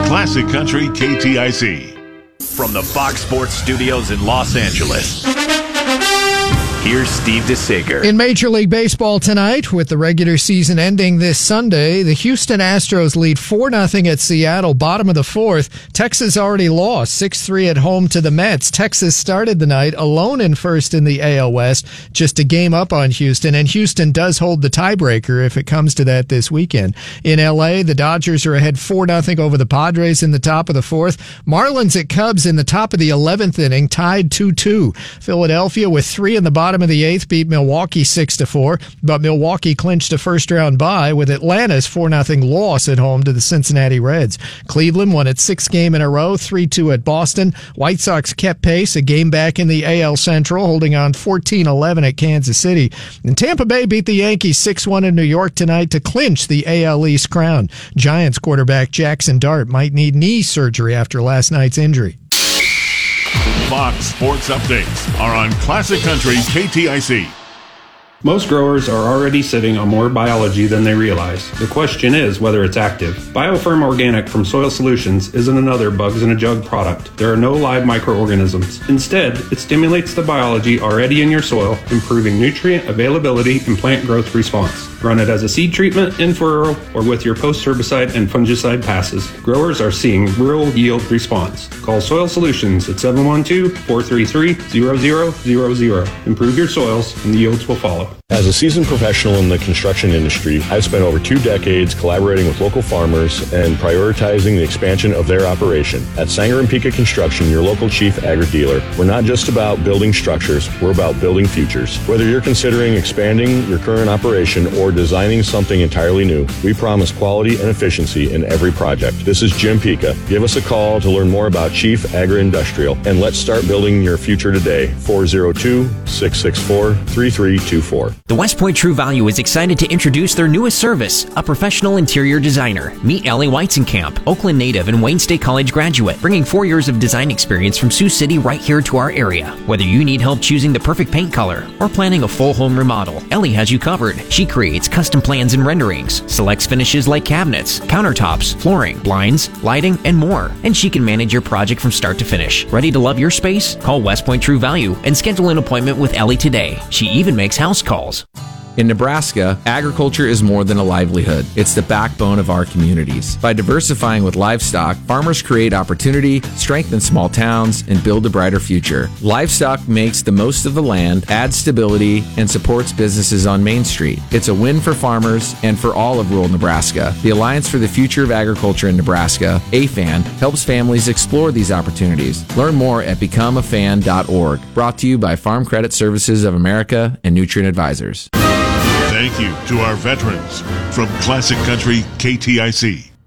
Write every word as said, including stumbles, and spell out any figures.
Classic Country K T I C. From the Fox Sports Studios in Los Angeles, here's Steve DeSager. In Major League Baseball tonight, with the regular season ending this Sunday, the Houston Astros lead four nothing at Seattle, bottom of the fourth. Texas already lost six three at home to the Mets. Texas started the night alone in first in the A L West, just a game up on Houston, and Houston does hold the tiebreaker if it comes to that this weekend. In L A, the Dodgers are ahead four nothing over the Padres in the top of the fourth. Marlins at Cubs in the top of the eleventh inning, tied two two. Philadelphia, with three in the bottom of the eighth, beat Milwaukee six to four, but Milwaukee clinched a first-round bye with Atlanta's four nothing loss at home to the Cincinnati Reds. Cleveland won its sixth game in a row, three two at Boston. White Sox kept pace, a game back in the A L Central, holding on fourteen eleven at Kansas City. And Tampa Bay beat the Yankees six one in New York tonight to clinch the A L East crown. Giants quarterback Jackson Dart might need knee surgery after last night's injury. Fox Sports Updates are on Classic Country K T I C. Most growers are already sitting on more biology than they realize. The question is whether it's active. BioFirm Organic from Soil Solutions isn't another bugs in a jug product. There are no live microorganisms. Instead, it stimulates the biology already in your soil, improving nutrient availability and plant growth response. Run it as a seed treatment, in furrow, or with your post-herbicide and fungicide passes. Growers are seeing real yield response. Call Soil Solutions at seven one two, four three three, zero zero zero zero. Improve your soils and the yields will follow. As a seasoned professional in the construction industry, I've spent over two decades collaborating with local farmers and prioritizing the expansion of their operation. At Sanger and Pika Construction, your local chief agri-dealer, we're not just about building structures, we're about building futures. Whether you're considering expanding your current operation or designing something entirely new, we promise quality and efficiency in every project. This is Jim Pika. Give us a call to learn more about Chief Agri-Industrial, and let's start building your future today. four oh two, six six four, three three two four. The West Point True Value is excited to introduce their newest service, a professional interior designer. Meet Ellie Weizenkamp, Oakland native and Wayne State College graduate, bringing four years of design experience from Sioux City right here to our area. Whether you need help choosing the perfect paint color or planning a full home remodel, Ellie has you covered. She creates custom plans and renderings, selects finishes like cabinets, countertops, flooring, blinds, lighting, and more. And she can manage your project from start to finish. Ready to love your space? Call West Point True Value and schedule an appointment with Ellie today. She even makes house calls. In Nebraska, agriculture is more than a livelihood. It's the backbone of our communities. By diversifying with livestock, farmers create opportunity, strengthen small towns, and build a brighter future. Livestock makes the most of the land, adds stability, and supports businesses on Main Street. It's a win for farmers and for all of rural Nebraska. The Alliance for the Future of Agriculture in Nebraska, A F A N, helps families explore these opportunities. Learn more at become a fan dot org. Brought to you by Farm Credit Services of America and Nutrient Advisors. Thank you to our veterans from Classic Country K T I C.